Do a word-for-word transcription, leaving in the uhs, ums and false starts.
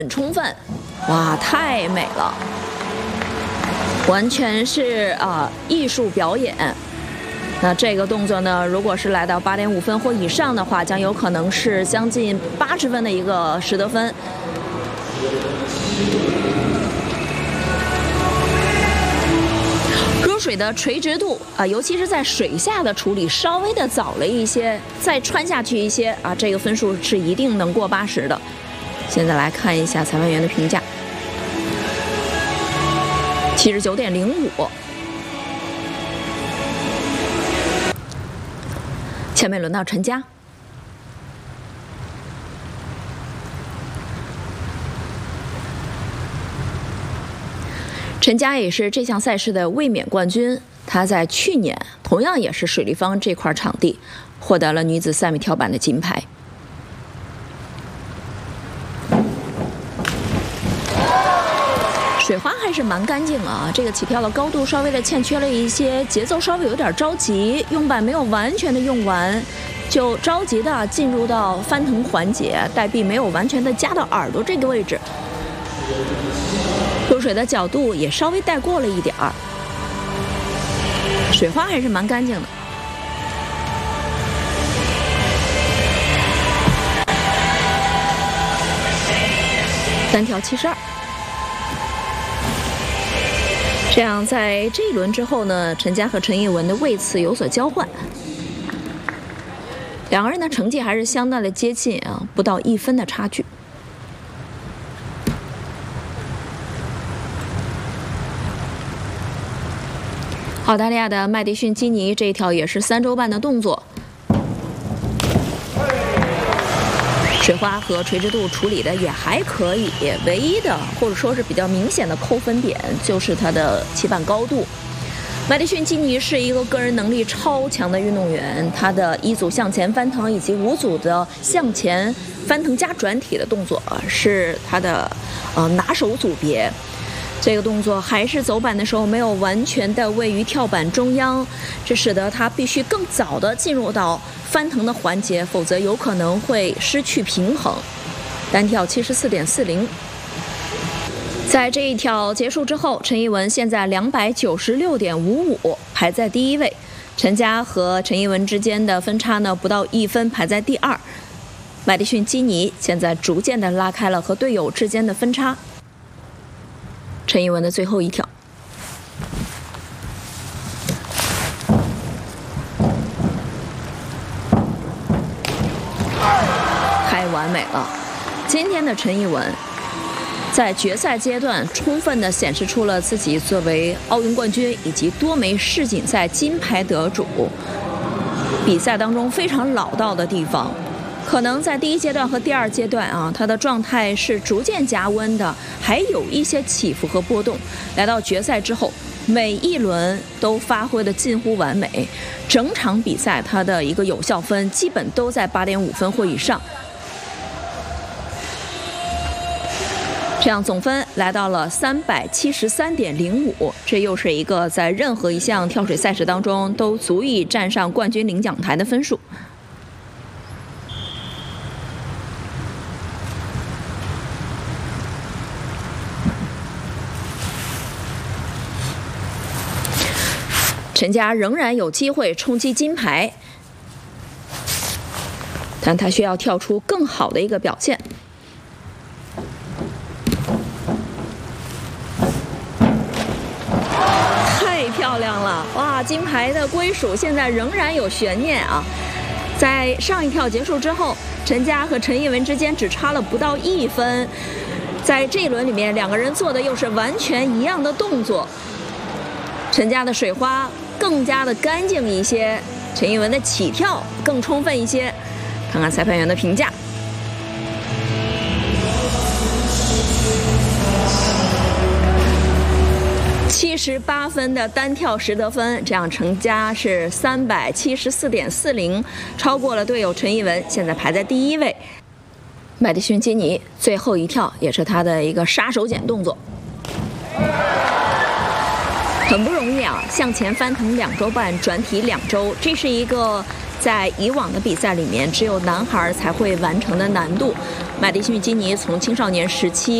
很充分，哇，太美了，完全是啊、呃、艺术表演。那这个动作呢，如果是来到八点五分或以上的话，将有可能是将近八十分的一个实得分。入水的垂直度啊、呃，尤其是在水下的处理稍微的早了一些，再穿下去一些啊，这个分数是一定能过八十的。现在来看一下裁判员的评价，七十九点零五。前面轮到陈佳，陈佳也是这项赛事的卫冕冠军。她在去年同样也是水立方这块场地获得了女子三米跳板的金牌。水花还是蛮干净啊，这个起跳的高度稍微的欠缺了一些，节奏稍微有点着急，用板没有完全的用完，就着急的进入到翻腾环节，带臂没有完全的夹到耳朵这个位置，入水的角度也稍微带过了一点儿，水花还是蛮干净的。单跳七十二。这样，在这一轮之后呢，陈佳和陈艺文的位次有所交换，两个人的成绩还是相当的接近啊，不到一分的差距。澳大利亚的麦迪逊基尼这一条也是三周半的动作，水花和垂直度处理的也还可以，唯一的或者说是比较明显的扣分点就是它的起板高度。麦迪逊基尼是一个个人能力超强的运动员，他的一组向前翻腾以及五组的向前翻腾加转体的动作是他的呃拿手组别。这个动作还是走板的时候没有完全的位于跳板中央，这使得他必须更早的进入到翻腾的环节，否则有可能会失去平衡。单跳 七十四点四零。在这一跳结束之后，陈艺文现在 两百九十六点五五，排在第一位。陈佳和陈艺文之间的分差呢不到一分，排在第二。麦迪逊基尼现在逐渐的拉开了和队友之间的分差。陈艺文的最后一跳，太完美了！今天的陈艺文在决赛阶段充分的显示出了自己作为奥运冠军以及多枚世锦赛金牌得主比赛当中非常老道的地方。可能在第一阶段和第二阶段啊，他的状态是逐渐加温的，还有一些起伏和波动。来到决赛之后，每一轮都发挥的近乎完美，整场比赛他的一个有效分基本都在 八点五分或以上。这样总分来到了 三百七十三点零五，这又是一个在任何一项跳水赛事当中都足以站上冠军领奖台的分数。陈佳仍然有机会冲击金牌，但他需要跳出更好的一个表现。太漂亮了！哇，金牌的归属现在仍然有悬念啊！在上一跳结束之后，陈佳和陈艺文之间只差了不到一分，在这一轮里面，两个人做的又是完全一样的动作。陈佳的水花更加的干净一些，陈艺文的起跳更充分一些。看看裁判员的评价。七十八分的单跳实得分，这样陈佳是 三百七十四点四零，超过了队友陈艺文，现在排在第一位。麦迪逊基尼最后一跳也是他的一个杀手锏动作。很不容易啊，向前翻腾两周半，转体两周，这是一个在以往的比赛里面只有男孩才会完成的难度。麦迪逊·基尼从青少年时期